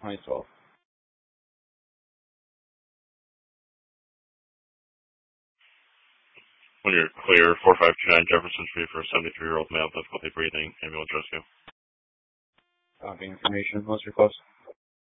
2012. When you're clear, 4529 Jefferson Street for a 73-year-old male, difficulty breathing, ambulance rescue. Copy information. What's your close?